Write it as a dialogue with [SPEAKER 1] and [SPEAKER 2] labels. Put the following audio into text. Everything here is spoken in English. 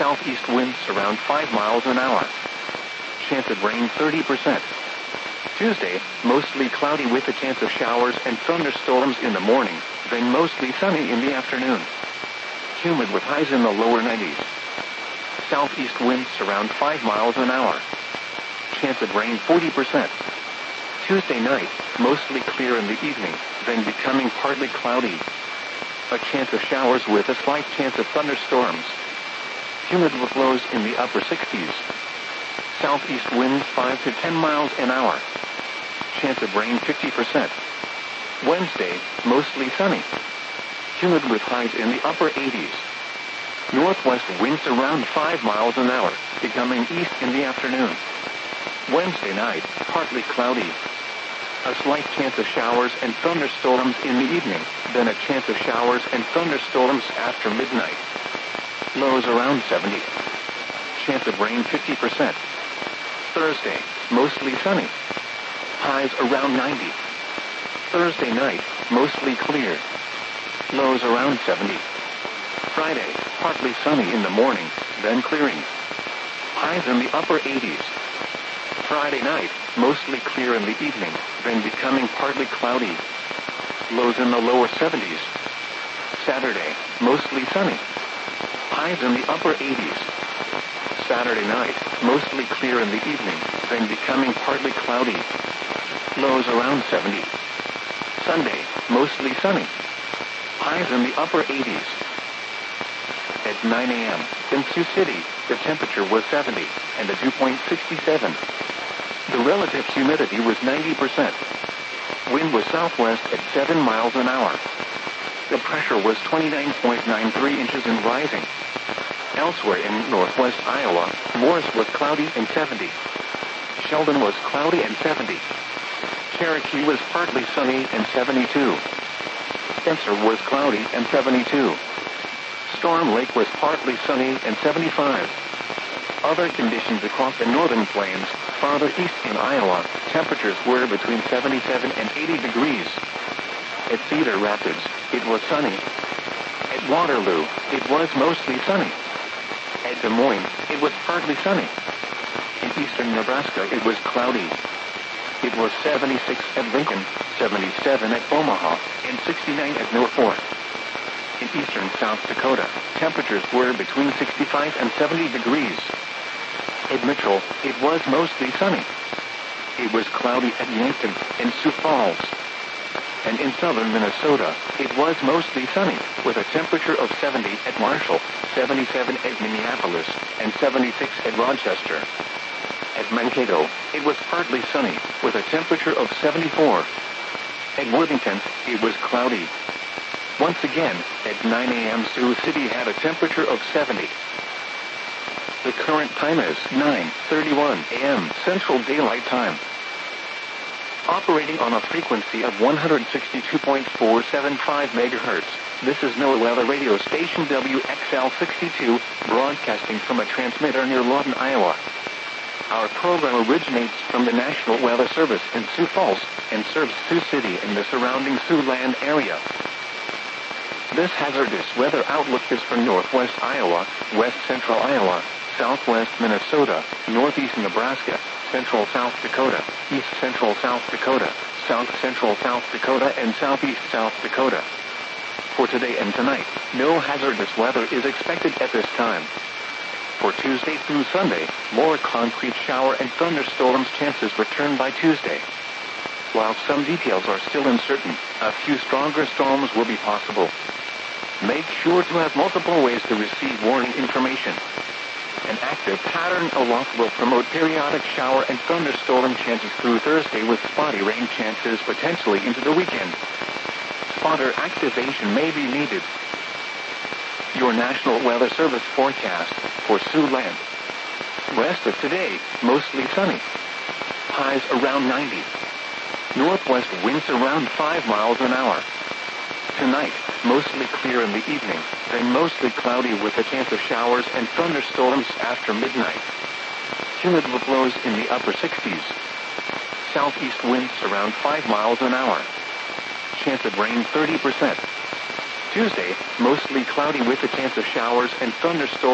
[SPEAKER 1] Southeast winds around 5 miles an hour. Chance of rain 30%. Tuesday, mostly cloudy with a chance of showers and thunderstorms in the morning, then mostly sunny in the afternoon. Humid with highs in the lower 90s. Southeast winds around 5 miles an hour. Chance of rain 40%. Tuesday night, mostly clear in the evening, then becoming partly cloudy. A chance of showers with a slight chance of thunderstorms. Humid with lows in the upper 60s. Southeast winds 5 to 10 miles an hour. Chance of rain 50%. Wednesday, mostly sunny. Humid with highs in the upper 80s. Northwest winds around 5 miles an hour, becoming east in the afternoon. Wednesday night, partly cloudy. A slight chance of showers and thunderstorms in the evening, then a chance of showers and thunderstorms after midnight. Lows around 70. Chance of rain 50%. Thursday, mostly sunny. Highs around 90. Thursday night, mostly clear. Lows around 70. Friday, partly sunny in the morning, then clearing. Highs in the upper 80s. Friday night, mostly clear in the evening, then becoming partly cloudy. Lows in the lower 70s. Saturday, mostly sunny. Highs in the upper 80s. Saturday night, mostly clear in the evening, then becoming partly cloudy. Lows around 70. Sunday, mostly sunny. Highs in the upper 80s. At 9 a.m., in Sioux City, the temperature was 70, and the dew point 67. The relative humidity was 90%. Wind was southwest at 7 miles an hour. The pressure was 29.93 inches and rising. Elsewhere in northwest Iowa, Morris was cloudy and 70. Sheldon was cloudy and 70. Cherokee was partly sunny and 72. Spencer was cloudy and 72. Storm Lake was partly sunny and 75. Other conditions across the northern plains, farther east in Iowa, temperatures were between 77 and 80 degrees. At Cedar Rapids, it was sunny. At Waterloo, it was mostly sunny. At Des Moines, it was partly sunny. In eastern Nebraska, it was cloudy. It was 76 at Lincoln, 77 at Omaha, and 69 at Mill Fork. In eastern South Dakota, temperatures were between 65 and 70 degrees. At Mitchell, it was mostly sunny. It was cloudy at Yankton and Sioux Falls. And in southern Minnesota, it was mostly sunny, with a temperature of 70 at Marshall, 77 at Minneapolis, and 76 at Rochester. At Mankato, it was partly sunny, with a temperature of 74. At Worthington, it was cloudy. Once again, at 9 a.m. Sioux City had a temperature of 70. The current time is 9:31 a.m. Central Daylight Time. Operating on a frequency of 162.475 megahertz, this is NOAA Weather Radio Station WXL62, broadcasting from a transmitter near Lawton, Iowa. Our program originates from the National Weather Service in Sioux Falls and serves Sioux City and the surrounding Siouxland area. This hazardous weather outlook is for northwest Iowa, west central Iowa, southwest Minnesota, northeast Nebraska, central South Dakota, east central South Dakota, south central South Dakota, and southeast South Dakota. For today and tonight, no hazardous weather is expected at this time. For Tuesday through Sunday, more concrete shower and thunderstorms chances return by Tuesday. While some details are still uncertain, a few stronger storms will be possible. Make sure to have multiple ways to receive warning information. An active pattern aloft will promote periodic shower and thunderstorm chances through Thursday with spotty rain chances potentially into the weekend. Spotter activation may be needed. Your National Weather Service forecast for Siouxland. Rest of today, mostly sunny. Highs around 90. Northwest winds around 5 miles an hour. Tonight, mostly clear in the evening, then mostly cloudy with a chance of showers and thunderstorms after midnight. Humid with lows in the upper 60s. Southeast winds around 5 miles an hour. Chance of rain 30%. Tuesday, mostly cloudy with a chance of showers and thunderstorms.